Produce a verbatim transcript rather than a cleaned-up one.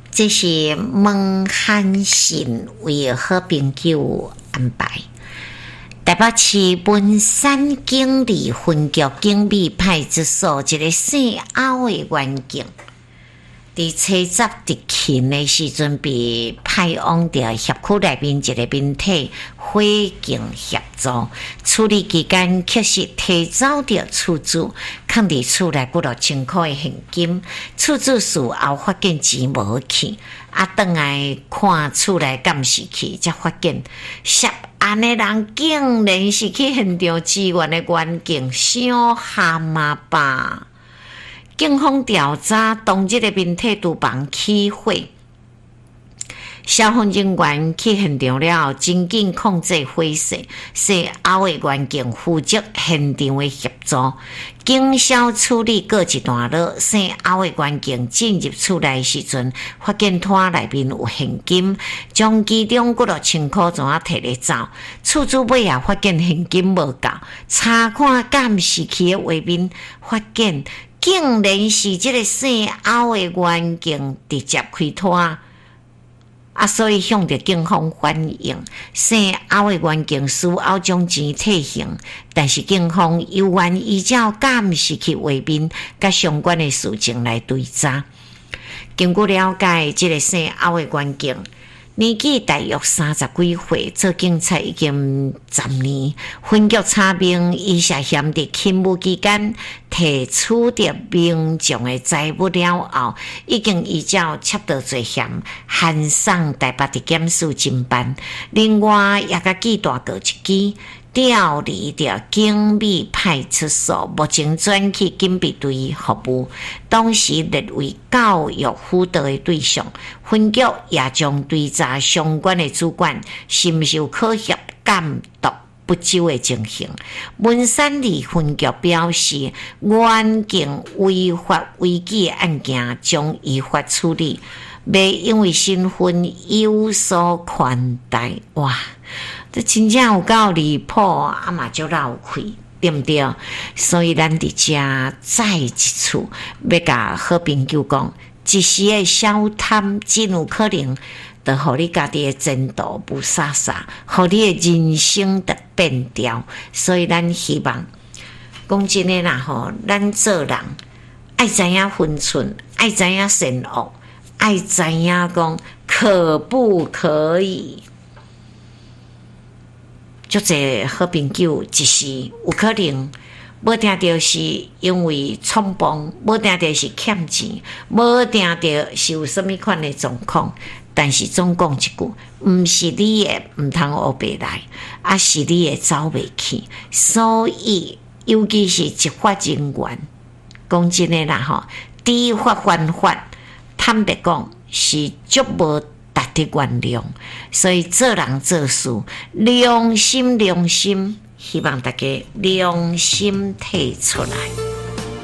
这是孟汉信为好朋友安排。台北市文山警离分局警备派出所一个姓欧的员警，伫七十伫勤的时阵，被派往到辖区内面一个民体火警协助处理期间，确实提走着厝主放伫厝内几落千块的现金。厝主事后发现钱无去，啊，转来看厝内敢是去，才发现涉案的人竟然是去现场支援的员警小蛤蟆吧。警方调查当日的民体厨房起火，消防人员去现场了后，紧紧控制火势，是后的员警负责现场的协助。经消处理过一段落，姓后的员警进入厝内时阵，发现摊内面有现金，将其中几落千块钱摕咧走。厝主尾也发现现金无够，查看监视器的画面，发现竟然是这个姓欧的员警直接开摊，啊，所以向着警方反映，姓欧的员警事后将钱退还，但是警方犹原依照监视器画面甲相关的事情来追查。经过了解，这个姓欧的员警年纪大约三十几岁，做警察已经十年。分局查明，伊涉嫌伫勤务期间提取着民众的财物了后，已经依照窃盗罪嫌函送台北地检署侦办。另外，也甲记大告一支，调离着警备派出所，目前转去警备队服务，当时列为教育辅导的对象。分局也将追查相关的主管是毋是有可协监督不周的情形。文山里分局表示，员警违法违纪的案件将依法处理，袂因为身份有所宽待。哇！这真正有够离谱，啊嘛足闹气，对不对？所以咱伫遮再一次要甲好朋友讲，一时的小贪真有可能，就互你家己的前途不洒洒，互你的人生得变调。所以咱希望讲真诶啦吼，咱做人爱知影分寸，爱知影善恶，爱知影讲可不可以。足侪好朋友一时有可能，无定着是因为冲动，无定着是欠钱，无定着是有什么款的状况。但是总讲一句，毋是你的毋通黑白来，啊是你的走袂去。所以，尤其是执法人员，讲真的啦吼，知法犯法，坦白讲是足无值得原谅。所以做人做事，良心良心，希望大家良心摕出来。